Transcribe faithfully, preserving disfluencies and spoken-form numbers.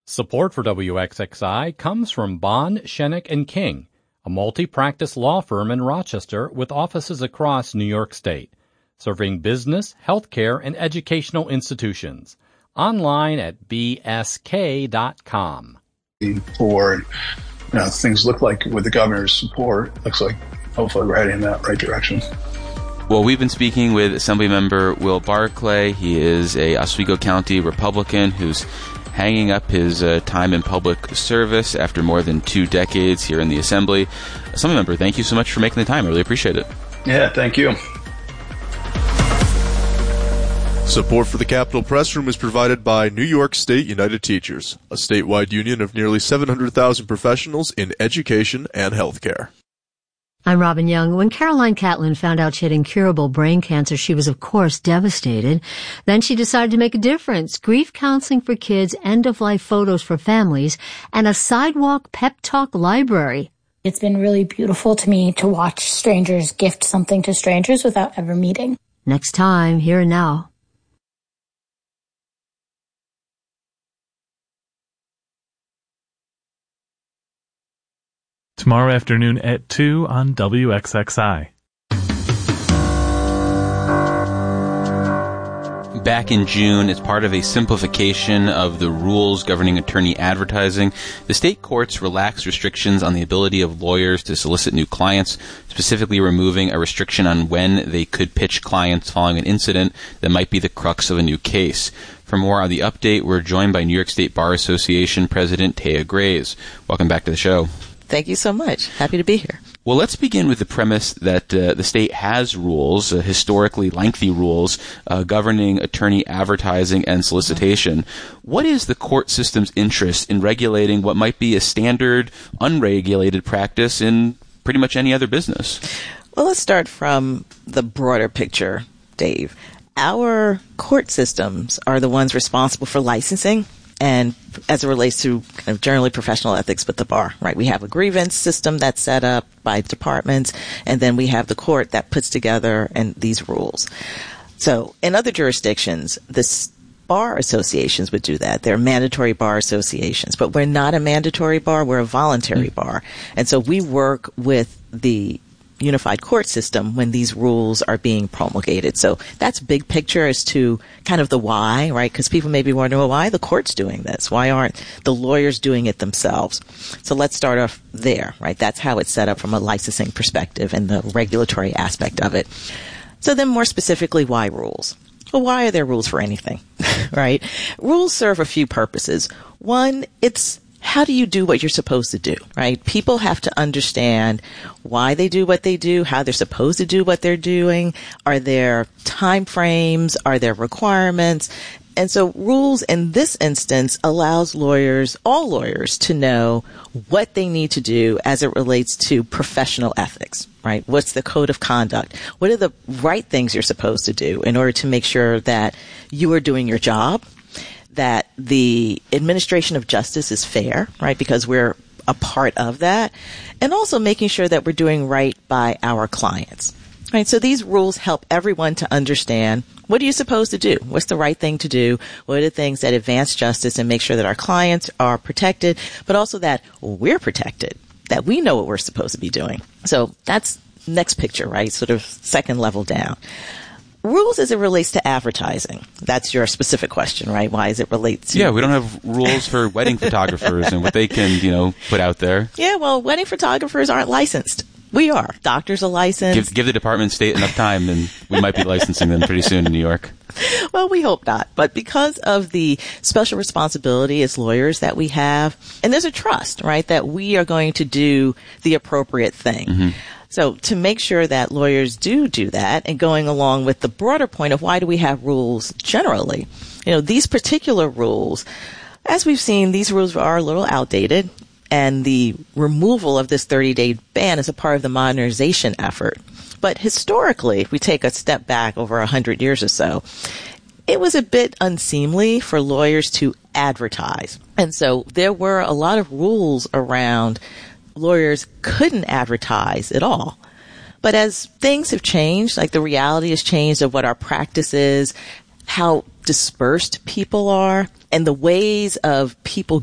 Support for W X X I comes from Bond, Shenick and King, a multi-practice law firm in Rochester with offices across New York State, serving business, healthcare, and educational institutions. Online at b s k dot com. For, you know, things look like with the governor's support, looks like hopefully we're heading in that right direction. Well, we've been speaking with Assemblymember Will Barclay. He is a Oswego County Republican who's hanging up his uh, time in public service after more than two decades here in the Assembly. Assemblymember, thank you so much for making the time. I really appreciate it. Yeah, thank you. Support for the Capitol Press Room is provided by New York State United Teachers, a statewide union of nearly seven hundred thousand professionals in education and healthcare. I'm Robin Young. When Caroline Catlin found out she had incurable brain cancer, she was, of course, devastated. Then she decided to make a difference. Grief counseling for kids, end-of-life photos for families, and a sidewalk pep talk library. It's been really beautiful to me to watch strangers gift something to strangers without ever meeting. Next time, Here and Now. Tomorrow afternoon at two on W X X I. Back in June, as part of a simplification of the rules governing attorney advertising, the state courts relaxed restrictions on the ability of lawyers to solicit new clients, specifically removing a restriction on when they could pitch clients following an incident that might be the crux of a new case. For more on the update, we're joined by New York State Bar Association President Taya Grays. Welcome back to the show. Thank you so much. Happy to be here. Well, let's begin with the premise that uh, the state has rules, uh, historically lengthy rules, uh, governing attorney advertising and solicitation. What is the court system's interest in regulating what might be a standard, unregulated practice in pretty much any other business? Well, let's start from the broader picture, Dave. Our court systems are the ones responsible for licensing, and as it relates to kind of generally professional ethics with the bar, right? We have a grievance system that's set up by departments, and then we have the court that puts together and these rules. So in other jurisdictions, the bar associations would do that. They're mandatory bar associations, but we're not a mandatory bar. We're a voluntary mm-hmm. bar. And so we work with the unified court system when these rules are being promulgated. So that's big picture as to kind of the why, right? Because people may be wondering, well, why are the courts doing this? Why aren't the lawyers doing it themselves? So let's start off there, right? That's how it's set up from a licensing perspective and the regulatory aspect of it. So then more specifically, why rules? Well, why are there rules for anything, right? Rules serve a few purposes. One, it's how do you do what you're supposed to do, right? People have to understand why they do what they do, how they're supposed to do what they're doing. Are there time frames? Are there requirements? And so rules in this instance allows lawyers, all lawyers, to know what they need to do as it relates to professional ethics, right? What's the code of conduct? What are the right things you're supposed to do in order to make sure that you are doing your job, that the administration of justice is fair, right? Because we're a part of that. And also making sure that we're doing right by our clients, right? So these rules help everyone to understand, what are you supposed to do? What's the right thing to do? What are the things that advance justice and make sure that our clients are protected, but also that we're protected, that we know what we're supposed to be doing. So that's next picture, right? Sort of second level down. Rules as it relates to advertising. That's your specific question, right? Why does it relate to... Yeah, we don't have rules for wedding photographers and what they can, you know, put out there. Yeah, well, wedding photographers aren't licensed. We are. Doctors are licensed. Give, give the Department of State enough time and we might be licensing them pretty soon in New York. Well, we hope not. But because of the special responsibility as lawyers that we have, and there's a trust, right, that we are going to do the appropriate thing. Mm-hmm. So to make sure that lawyers do do that, and going along with the broader point of why do we have rules generally, you know, these particular rules, as we've seen, these rules are a little outdated, and the removal of this thirty-day ban is a part of the modernization effort. But historically, if we take a step back over one hundred years or so, it was a bit unseemly for lawyers to advertise. And so there were a lot of rules around lawyers couldn't advertise at all. But as things have changed, like the reality has changed of what our practice is, how dispersed people are, and the ways of people